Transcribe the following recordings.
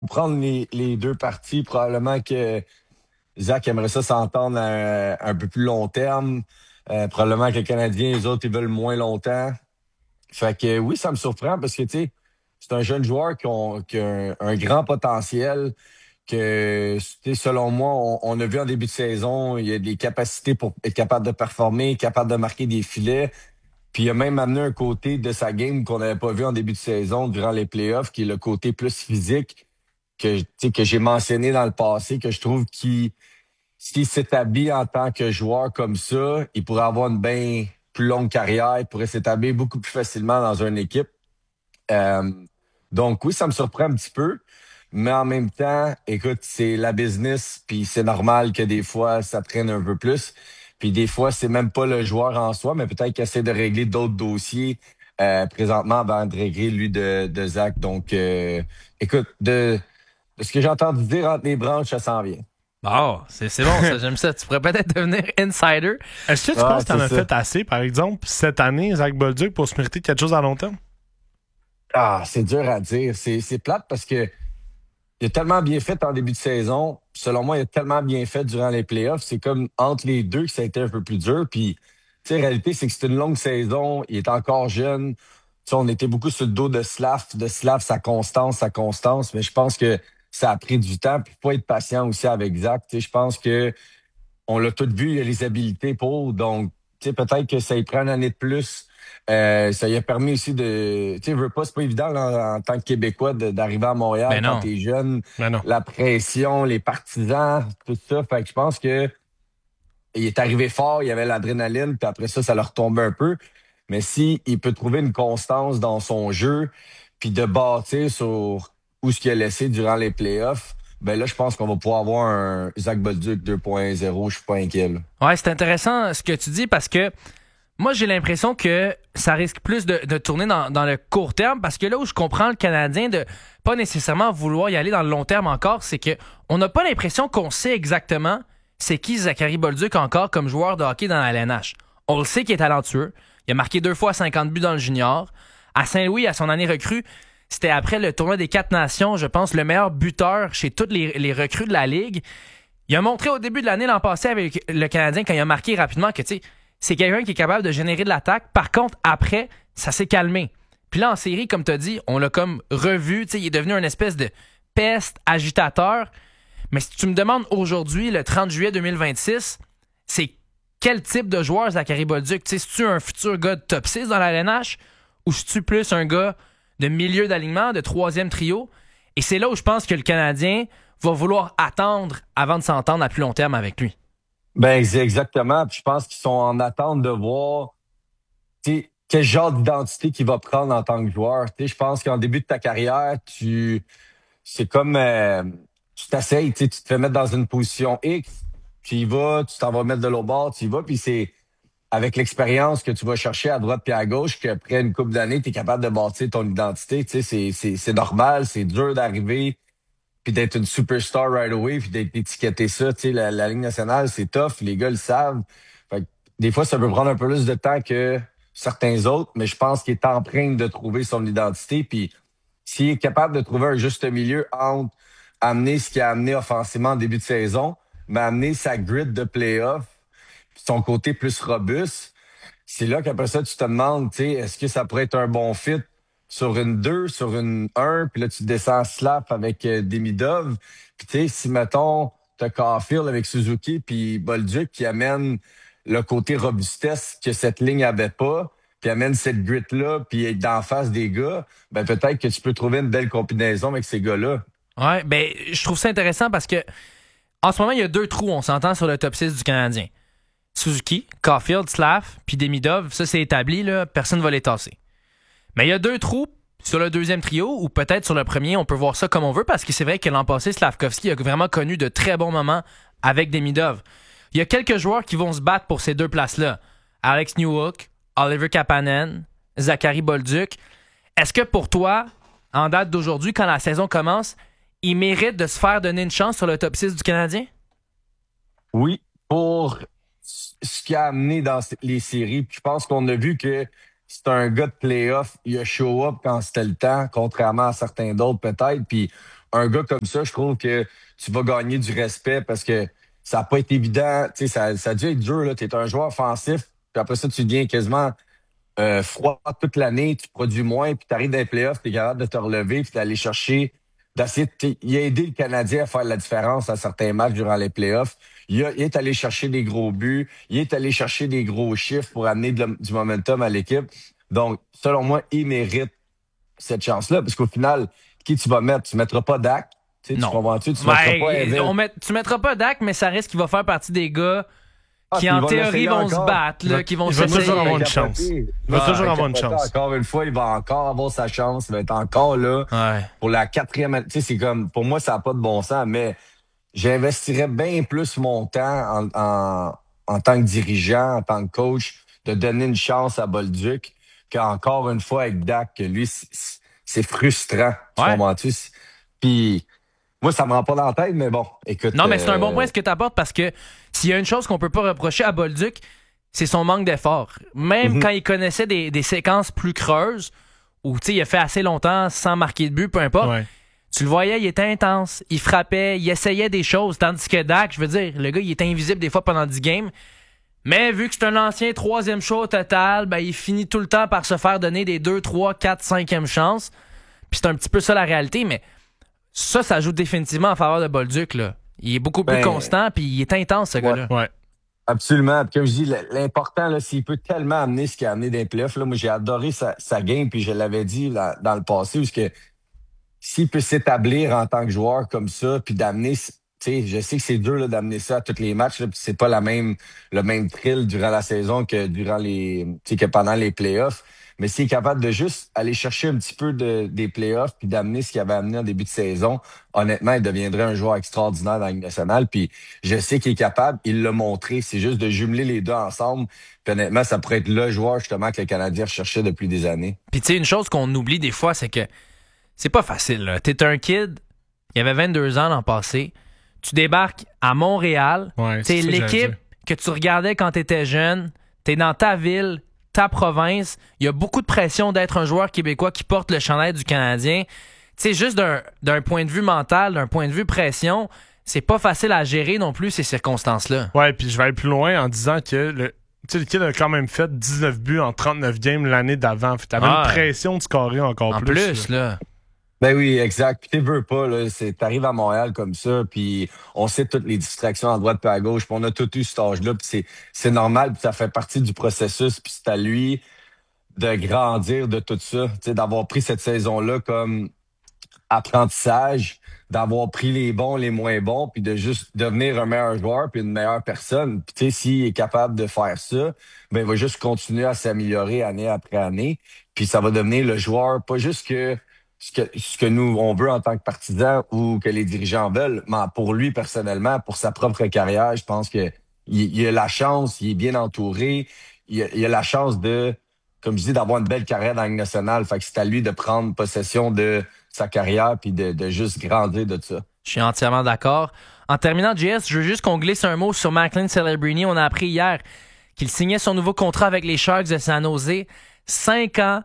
prendre les deux parties. Probablement que Zach aimerait ça s'entendre à un peu plus long terme. Probablement que les Canadiens, les autres, ils veulent moins longtemps. Fait que oui, ça me surprend parce que, tu sais, c'est un jeune joueur qui a un grand potentiel, que, tu sais, selon moi, on a vu en début de saison, il y a des capacités pour être capable de performer, capable de marquer des filets. Puis il a même amené un côté de sa game qu'on n'avait pas vu en début de saison durant les playoffs, qui est le côté plus physique que, tu sais, que j'ai mentionné dans le passé, que je trouve qu'il s'il s'établit en tant que joueur comme ça, il pourrait avoir une bien plus longue carrière, il pourrait s'établir beaucoup plus facilement dans une équipe. Euh, donc oui, ça me surprend un petit peu, mais en même temps, écoute, c'est la business, puis c'est normal que des fois, ça traîne un peu plus. Puis des fois, c'est même pas le joueur en soi, mais peut-être qu'il essaie de régler d'autres dossiers présentement avant de régler lui de Zach. Donc, écoute, de ce que j'ai entendu dire entre les branches, ça s'en vient. Bon, c'est bon, ça, j'aime ça. Tu pourrais peut-être devenir insider. Est-ce que tu Ouais, penses que tu c'est en as ça. fait assez, par exemple, cette année, Zach Bolduc, pour se mériter quelque chose à long terme? Ah, c'est dur à dire. C'est plate parce que il a tellement bien fait en début de saison. Selon moi, il a tellement bien fait durant les playoffs. C'est comme entre les deux que ça a été un peu plus dur. Puis, tu sais, la réalité, c'est que c'est une longue saison. Il est encore jeune. Tu sais, on était beaucoup sur le dos de Slav, sa constance. Mais je pense que ça a pris du temps. Puis, il faut être patient aussi avec Zach. Tu sais, je pense que on l'a tout vu, il a les habilités pour. Donc, tu sais, peut-être que ça y prend une année de plus. Ça lui a permis aussi de. Tu sais, veux pas, c'est pas évident là, en tant que Québécois d'arriver à Montréal Ben quand non. t'es jeune, Mais non. la pression, les partisans, tout ça. Fait que je pense que il est arrivé fort, il y avait l'adrénaline, puis après ça, ça leur retombait un peu. Mais si il peut trouver une constance dans son jeu, puis de bâtir sur où ce qu'il a laissé durant les playoffs, ben là, je pense qu'on va pouvoir avoir un Zach Bolduc 2.0. Je suis pas inquiet, là. Ouais, c'est intéressant ce que tu dis parce que moi, j'ai l'impression que ça risque plus de tourner dans le court terme parce que là où je comprends le Canadien de pas nécessairement vouloir y aller dans le long terme encore, c'est que on n'a pas l'impression qu'on sait exactement c'est qui Zachary Bolduc encore comme joueur de hockey dans la LNH. On le sait qu'il est talentueux. Il a marqué 2 fois 50 buts dans le junior. À Saint-Louis, à son année recrue, c'était après le tournoi des Quatre Nations, je pense, le meilleur buteur chez toutes les recrues de la Ligue. Il a montré au début de l'année l'an passé avec le Canadien quand il a marqué rapidement que, tu sais, c'est quelqu'un qui est capable de générer de l'attaque. Par contre, après, ça s'est calmé. Puis là, en série, comme tu as dit, on l'a comme revu. Tu sais, il est devenu une espèce de peste agitateur. Mais si tu me demandes aujourd'hui, le 30 juillet 2026, c'est quel type de joueur Zachary Bolduc? Tu sais, si tu un futur gars de top 6 dans la LNH ou si tu plus un gars de milieu d'alignement, de troisième trio? Et c'est là où je pense que le Canadien va vouloir attendre avant de s'entendre à plus long terme avec lui. Ben, c'est exactement. Puis je pense qu'ils sont en attente de voir, tu sais, quel genre d'identité qu'il va prendre en tant que joueur. Tu sais, je pense qu'en début de ta carrière, c'est comme, tu t'essayes, tu sais, tu te fais mettre dans une position X, tu y vas, tu t'en vas mettre de l'autre bord, tu y vas, puis c'est avec l'expérience que tu vas chercher à droite puis à gauche qu'après une couple d'années, tu es capable de bâtir ton identité. Tu sais, c'est normal, c'est dur d'arriver puis d'être une superstar right away, puis d'être étiqueté ça. Tu sais, la Ligue nationale, c'est tough, les gars le savent. Fait que des fois, ça peut prendre un peu plus de temps que certains autres, mais je pense qu'il est en train de trouver son identité. Puis s'il est capable de trouver un juste milieu entre amener ce qu'il a amené offensivement en début de saison, mais amener sa grit de playoff, puis son côté plus robuste, c'est là qu'après ça, tu te demandes, tu sais, est-ce que ça pourrait être un bon fit sur une 2 sur une un puis là, tu descends slap avec Demidov. Puis tu sais, si, mettons, t'as Caulfield avec Suzuki, puis Bolduc qui amène le côté robustesse que cette ligne avait pas, puis amène cette grit-là, puis être d'en face des gars, ben peut-être que tu peux trouver une belle combinaison avec ces gars-là. Ouais, ben, je trouve ça intéressant parce que en ce moment, il y a deux trous, on s'entend sur le top 6 du Canadien. Suzuki, Caulfield, Slav, puis Demidov, ça c'est établi, là, personne ne va les tasser. Mais il y a deux trous sur le deuxième trio, ou peut-être sur le premier, on peut voir ça comme on veut, parce que c'est vrai que l'an passé, Slavkovski a vraiment connu de très bons moments avec Demidov. Il y a quelques joueurs qui vont se battre pour ces deux places-là. Alex Newhook, Oliver Kapanen, Zachary Bolduc. Est-ce que pour toi, en date d'aujourd'hui, quand la saison commence, il mérite de se faire donner une chance sur le top 6 du Canadien? Oui, pour ce qu'il a amené dans les séries. Puis je pense qu'on a vu que c'est un gars de playoff. Il a show up quand c'était le temps, contrairement à certains d'autres peut-être. Puis un gars comme ça, je trouve que tu vas gagner du respect parce que ça n'a pas été évident. Tu sais, ça a dû être dur, là. Tu es un joueur offensif, puis après ça, tu deviens quasiment froid toute l'année, tu produis moins, puis tu arrives dans les playoffs, tu es capable de te relever, puis d'aller chercher, d'essayer il a aidé le Canadien à faire la différence à certains matchs durant les playoffs. Il est allé chercher des gros buts, il est allé chercher des gros chiffres pour amener du momentum à l'équipe. Donc, selon moi, il mérite cette chance-là, parce qu'au final, qui tu vas mettre? Tu mettras pas Dak. Tu sais, tu Non. comprends-tu? Tu mettras pas Evan. Tu mettras pas Dak, mais ça risque qu'il va faire partie des gars qui, Puis en il va théorie, l'essayer vont se encore. battre, là, qui vont il va s'essayer. toujours avoir une chance. Il va toujours avoir une chance. Encore une fois, il va encore avoir sa chance. Il va être encore là Ouais. pour la 4e année. Tu sais, c'est comme, pour moi, ça n'a pas de bon sens, mais j'investirais bien plus mon temps en tant que dirigeant, en tant que coach, de donner une chance à Bolduc qu'encore une fois avec Dak, que lui, c'est frustrant. Tu Ouais. comprends-tu? Puis, moi, ça me rend pas dans la tête, mais bon, écoute. Non, mais c'est un bon point ce que tu apportes parce que s'il y a une chose qu'on peut pas reprocher à Bolduc, c'est son manque d'effort. Même quand il connaissait des séquences plus creuses, où il a fait assez longtemps sans marquer de but, peu importe, Ouais. tu le voyais, il était intense, il frappait, il essayait des choses, tandis que Dak, je veux dire, le gars, il était invisible des fois pendant 10 games. Mais vu que c'est un ancien 3e choix au total, ben, il finit tout le temps par se faire donner des 2, 3, 4, 5e chances. Puis c'est un petit peu ça la réalité, mais ça joue définitivement en faveur de Bolduc, là. Il est beaucoup plus constant, puis il est intense, ce gars-là. Ouais. Absolument. Puis comme je dis, l'important, là, s'il peut tellement amener ce qu'il a amené dans les playoffs, là, moi, j'ai adoré sa game, puis je l'avais dit dans le passé, où que s'il peut s'établir en tant que joueur comme ça, puis d'amener, tu sais, je sais que c'est dur là, d'amener ça à tous les matchs, là, puis c'est pas le même thrill durant la saison que durant tu sais, que pendant les playoffs. Mais s'il est capable de juste aller chercher un petit peu des playoffs puis d'amener ce qu'il avait amené en début de saison, honnêtement, il deviendrait un joueur extraordinaire dans la Ligue nationale. Puis je sais qu'il est capable, il l'a montré. C'est juste de jumeler les deux ensemble. Puis honnêtement, ça pourrait être le joueur justement que le Canadien recherchait depuis des années. Puis tu sais, une chose qu'on oublie des fois, c'est que c'est pas facile, là. T'es un kid, il avait 22 ans l'an passé, tu débarques à Montréal, Ouais, t'es c'est ça que j'allais l'équipe dire. que tu regardais quand t'étais jeune, t'es dans ta ville, ta province, il y a beaucoup de pression d'être un joueur québécois qui porte le chandail du Canadien. Tu sais, juste d'un point de vue mental, d'un point de vue pression, c'est pas facile à gérer non plus ces circonstances-là. Ouais, puis je vais aller plus loin en disant que le kid a quand même fait 19 buts en 39 games l'année d'avant. T'avais une pression de scorer encore En plus, là. Ben oui, exact. Puis tu veux pas, là, t'arrives à Montréal comme ça, puis on sait toutes les distractions à droite et à gauche, puis on a tout eu cet âge-là, puis c'est normal, puis ça fait partie du processus, puis c'est à lui de grandir de tout ça, tu sais, d'avoir pris cette saison-là comme apprentissage, d'avoir pris les bons, les moins bons, puis de juste devenir un meilleur joueur, puis une meilleure personne. Puis tu sais, s'il est capable de faire ça, ben il va juste continuer à s'améliorer année après année, puis ça va devenir le joueur, pas juste que ce que nous, on veut en tant que partisans ou que les dirigeants veulent, mais pour lui, personnellement, pour sa propre carrière, je pense que il a la chance, il est bien entouré, il a la chance de, comme je dis, d'avoir une belle carrière dans la Ligue nationale. Fait que c'est à lui de prendre possession de sa carrière puis de juste grandir de ça. Je suis entièrement d'accord. En terminant, JS, je veux juste qu'on glisse un mot sur Macklin Celebrini. On a appris hier qu'il signait son nouveau contrat avec les Sharks de San Jose. 5 ans,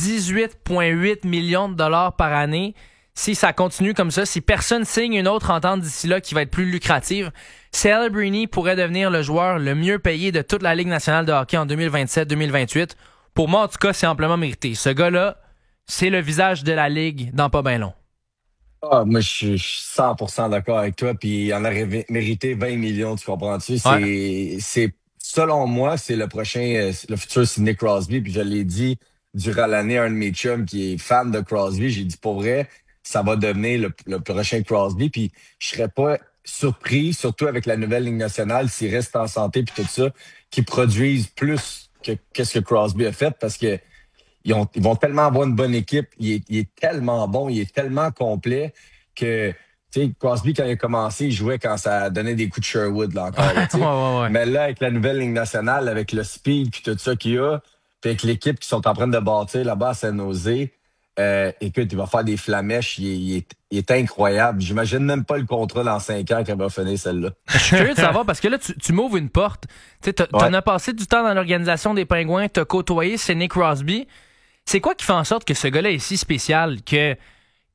18,8 millions de dollars par année. Si ça continue comme ça, si personne signe une autre entente d'ici là qui va être plus lucrative, Celebrini pourrait devenir le joueur le mieux payé de toute la Ligue nationale de hockey en 2027-2028. Pour moi, en tout cas, c'est amplement mérité. Ce gars-là, c'est le visage de la Ligue dans pas bien long. Ah, moi, je suis 100% d'accord avec toi, puis il en aurait mérité 20 millions, tu comprends-tu? C'est, selon moi, c'est le prochain, le futur Sidney Crosby, puis je l'ai dit durant l'année à un de mes chums qui est fan de Crosby, j'ai dit pour vrai, ça va devenir le prochain Crosby, puis je serais pas surpris, surtout avec la nouvelle Ligue nationale, s'il reste en santé puis tout ça, qu'ils produisent plus que qu'est-ce que Crosby a fait, parce que ils vont tellement avoir une bonne équipe. Il est tellement bon, il est tellement complet que, tu sais, Crosby, quand il a commencé, il jouait quand ça donnait des coups de Sherwood, là, encore. Là, ouais. Mais là, avec la nouvelle Ligue nationale, avec le speed puis tout ça qu'il y a, puis avec l'équipe qui sont en train de bâtir là-bas à San Jose, écoute, il va faire des flamèches. Il est incroyable. J'imagine même pas le contrat dans 5 ans qu'il va finir celle-là. Je suis curieux de savoir, parce que là, tu m'ouvres une porte. Tu t'en as passé du temps dans l'organisation des Pingouins, t'as côtoyé Sidney Crosby. C'est quoi qui fait en sorte que ce gars-là est si spécial, qu'il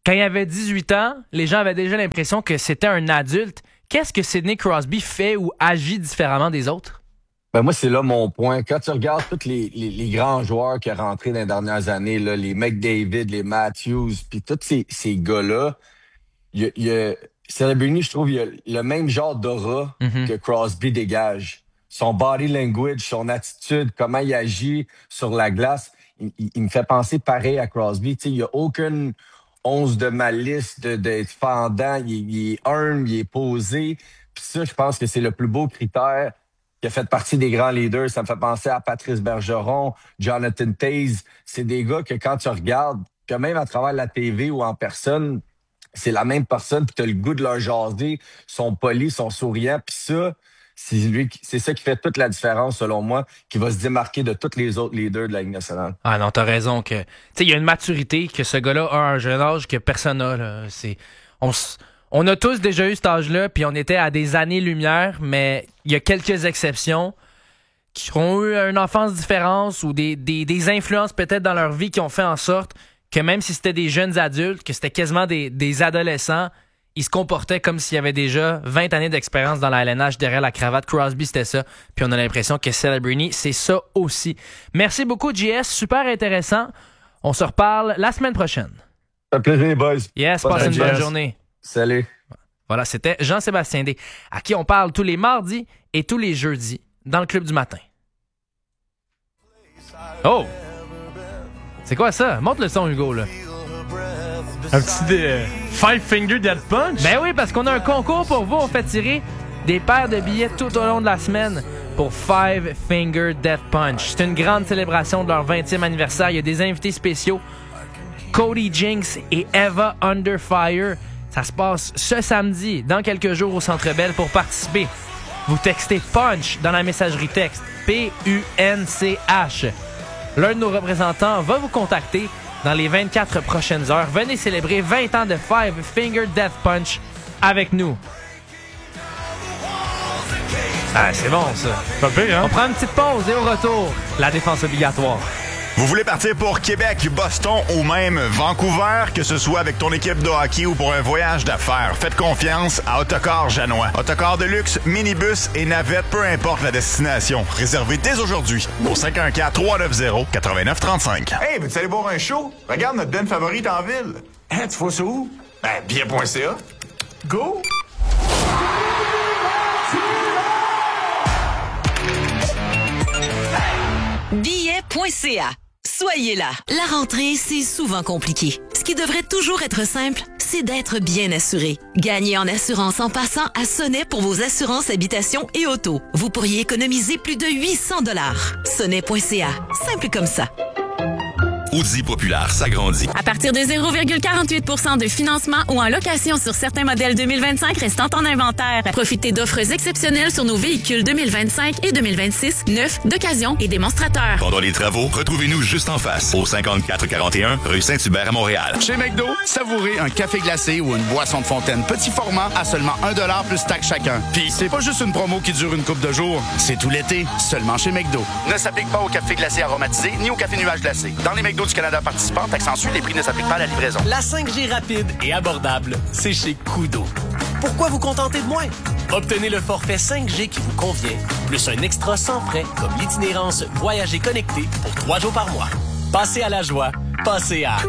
quand il avait 18 ans, les gens avaient déjà l'impression que c'était un adulte. Qu'est-ce que Sidney Crosby fait ou agit différemment des autres? Ben moi, c'est là mon point. Quand tu regardes tous les grands joueurs qui sont rentrés dans les dernières années, là, les McDavid, les Matthews, puis tous ces gars-là, Celebrini, je trouve, il a le même genre d'aura que Crosby dégage. Son body language, son attitude, comment il agit sur la glace, il me fait penser pareil à Crosby. Tu sais, il n'y a aucune once de malice d'être fendant. Il est humble, il est posé. Puis ça, je pense que c'est le plus beau critère qui a fait partie des grands leaders. Ça me fait penser à Patrice Bergeron, Jonathan Toews. C'est des gars que quand tu regardes, que même à travers la TV ou en personne, c'est la même personne, puis tu as le goût de leur jaser, sont polis, sont souriants, puis ça, c'est ça qui fait toute la différence, selon moi, qui va se démarquer de tous les autres leaders de la Ligue nationale. Ah non, t'as raison que, tu sais, il y a une maturité que ce gars-là a à un jeune âge que personne n'a, là. On a tous déjà eu cet âge-là, puis on était à des années-lumière, mais il y a quelques exceptions qui ont eu une enfance différente ou des influences peut-être dans leur vie qui ont fait en sorte que même si c'était des jeunes adultes, que c'était quasiment des adolescents, ils se comportaient comme s'il y avait déjà 20 années d'expérience dans la LNH derrière la cravate. Crosby, c'était ça. Puis on a l'impression que Celebrini, c'est ça aussi. Merci beaucoup, JS. Super intéressant. On se reparle la semaine prochaine. Ça fait plaisir, les boys. Yes, passez une bonne journée. Salut. Voilà, c'était Jean-Sébastien D, à qui on parle tous les mardis et tous les jeudis dans le Club du matin. Oh! C'est quoi ça? Montre le son, Hugo, là. Un petit Five Finger Death Punch? Ben oui, parce qu'on a un concours pour vous. On fait tirer des paires de billets tout au long de la semaine pour Five Finger Death Punch. C'est une grande célébration de leur 20e anniversaire. Il y a des invités spéciaux. Cody Jinks et Eva Under Fire. Ça se passe ce samedi, dans quelques jours, au Centre Bell. Pour participer, vous textez PUNCH dans la messagerie texte. PUNCH. L'un de nos représentants va vous contacter dans les 24 prochaines heures. Venez célébrer 20 ans de Five Finger Death Punch avec nous. Ah, c'est bon, ça. Pas pire, hein? On prend une petite pause et au retour, la défense obligatoire. Vous voulez partir pour Québec, Boston ou même Vancouver, que ce soit avec ton équipe de hockey ou pour un voyage d'affaires, faites confiance à Autocar Janois. Autocar de luxe, minibus et navette, peu importe la destination. Réservez dès aujourd'hui au 514-390-8935. Hey, veux-tu aller voir un show? Regarde notre den favorite en ville. Hein, tu vois ça où? Ben, bien.ca. Go! Billet.ca. Soyez là. La rentrée, c'est souvent compliqué. Ce qui devrait toujours être simple, c'est d'être bien assuré. Gagnez en assurance en passant à Sonnet pour vos assurances habitation et auto. Vous pourriez économiser plus de 800 $. Sonnet.ca. Simple comme ça. Audi Populaire s'agrandit. À partir de 0,48 % de financement ou en location sur certains modèles 2025 restant en inventaire. Profitez d'offres exceptionnelles sur nos véhicules 2025 et 2026, neufs, d'occasion et démonstrateurs. Pendant les travaux, retrouvez-nous juste en face, au 5441 rue Saint-Hubert à Montréal. Chez McDo, savourez un café glacé ou une boisson de fontaine petit format à seulement 1 $ plus taxe chacun. Puis c'est pas juste une promo qui dure une couple de jours, c'est tout l'été, seulement chez McDo. Ne s'applique pas au café glacé aromatisé ni au café nuage glacé. Dans les McDo du Canada participants, taxe-en-su, les prix ne s'appliquent pas à la livraison. La 5G rapide et abordable, c'est chez Koodo. Pourquoi vous contenter de moins? Obtenez le forfait 5G qui vous convient, plus un extra sans frais comme l'itinérance Voyager connecté pour 3 jours par mois. Passez à la joie, passez à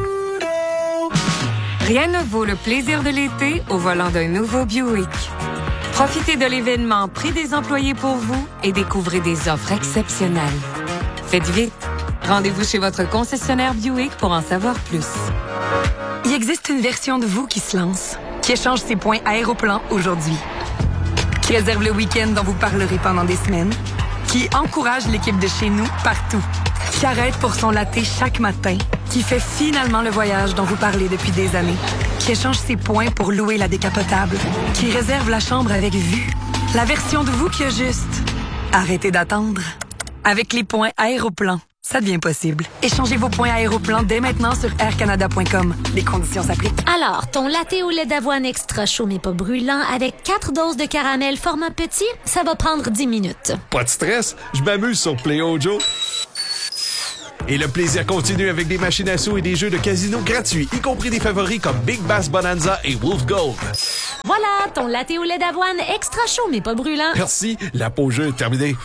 Rien ne vaut le plaisir de l'été au volant d'un nouveau Buick. Profitez de l'événement Prix des employés pour vous et découvrez des offres exceptionnelles. Faites vite. Rendez-vous chez votre concessionnaire Buick pour en savoir plus. Il existe une version de vous qui se lance, qui échange ses points Aéroplan aujourd'hui, qui réserve le week-end dont vous parlerez pendant des semaines, qui encourage l'équipe de chez nous partout, qui arrête pour son latte chaque matin, qui fait finalement le voyage dont vous parlez depuis des années, qui échange ses points pour louer la décapotable, qui réserve la chambre avec vue. La version de vous qui a juste arrêtez d'attendre. Avec les points Aéroplan, ça devient possible. Échangez vos points Aéroplan dès maintenant sur aircanada.com. Les conditions s'appliquent. Alors, ton latte au lait d'avoine extra chaud mais pas brûlant avec 4 doses de caramel format petit, ça va prendre 10 minutes. Pas de stress, je m'amuse sur Play Joe. Et le plaisir continue avec des machines à sous et des jeux de casino gratuits, y compris des favoris comme Big Bass Bonanza et Wolf Gold. Voilà, ton latte au lait d'avoine extra chaud mais pas brûlant. Merci, la pause jeu est terminée.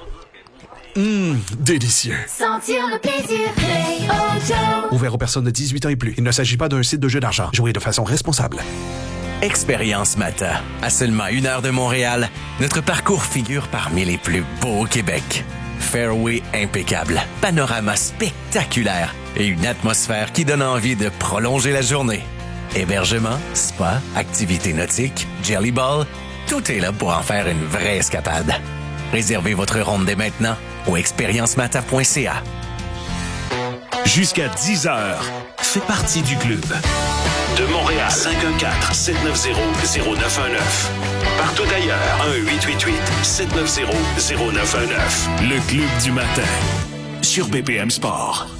Délicieux. Sentir le plaisir, Play Auto. Ouvert aux personnes de 18 ans et plus. Il ne s'agit pas d'un site de jeu d'argent. Jouez de façon responsable. Expérience Mata. À seulement 1 heure de Montréal, notre parcours figure parmi les plus beaux au Québec. Fairway impeccable, panorama spectaculaire et une atmosphère qui donne envie de prolonger la journée. Hébergement, spa, activités nautiques, jelly ball, tout est là pour en faire une vraie escapade. Réservez votre ronde dès maintenant au expériencemata.ca. Jusqu'à 10 heures, fais partie du club. De Montréal, 514-790-0919. Partout ailleurs, 1-888-790-0919. Le club du matin, sur BPM Sport.